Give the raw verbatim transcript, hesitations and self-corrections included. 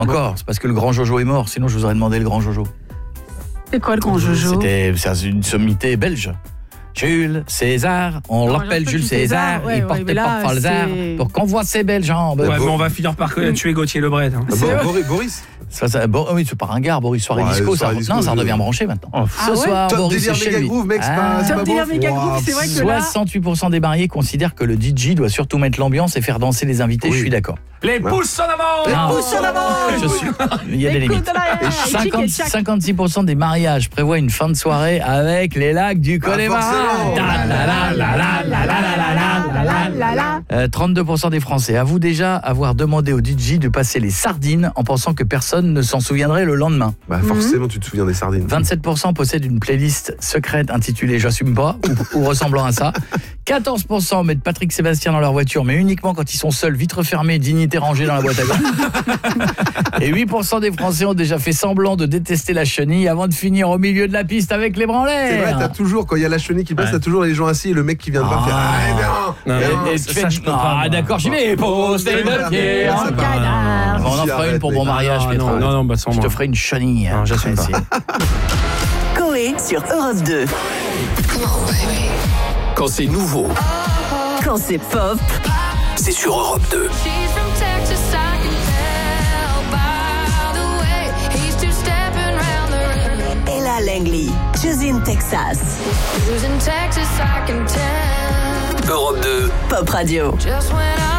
Encore, c'est parce que le grand Jojo est mort, sinon je vous aurais demandé le grand Jojo. C'est quoi le grand Jojo? C'était c'est une sommité belge. Jules César, on Non, l'appelle Jules Jules César, César, ouais, il ouais, portait mais là, pas Falzar c'est- pour qu'on voit ses belles jambes. Ouais, mais on va finir par tuer Gauthier Lebret. Hein. Ah, bon, Boris, Boris. Ça, ça, bon, oui, c'est pas ringard, Boris, soirée Ouais, disco, ça, soirée disco, non, ça je- redevient branché maintenant. Oh, Ah Ce ouais soir, Top Boris délire est chez méga lui. groove, mec, c'est pas, c'est Top pas délire beau. méga Wow. groove, c'est vrai que là... soixante-huit pour cent des mariés considèrent que le D J doit surtout mettre l'ambiance et faire danser les invités, Oui. je suis d'accord. Les pouces en avant. Non. pouces en avant. Je suis... Il y a des Écoute, limites. là, et chic et chac. cinquante-six pour cent des mariages prévoient une fin de soirée avec les lacs du Connemara. forcément. Ta la la la la la la la la la la la. Euh, trente-deux pour cent des Français avouent déjà avoir demandé au D J de passer les sardines en pensant que personne ne s'en souviendrait le lendemain. Bah forcément, tu te souviens des sardines. vingt-sept pour cent possèdent une playlist secrète intitulée « J'assume pas » ou, ou ressemblant à ça. quatorze pour cent mettent Patrick Sébastien dans leur voiture, mais uniquement quand ils sont seuls, vitres fermées, dignité rangée dans la boîte à gants. Et huit pour cent des Français ont déjà fait semblant de détester la chenille avant de finir au milieu de la piste avec les branleurs. C'est vrai, t'as toujours, quand il y a la chenille qui passe, Ouais. t'as toujours les gens assis et le mec qui vient de pas Ah. faire. Allez, viens, Non, viens. mais- Et ça, tu fais- je peux pas, Ah moi. d'accord, j'y vais, poster de pied Ça en va. canard. Bon, on en fera une pour mon mariage, non, Petra. non, non, non, bah sans Je te moi. ferai une chenille. Non, j'assume pas. Coé sur Europe deux. Quand c'est nouveau, Quand c'est pop, c'est sur Europe deux. She's from Texas, I can tell by the way he's two stepping round the room. Ella Langley, Choosing Texas. Who's in Texas, I can tell. Europe deux. Pop Radio. Just when I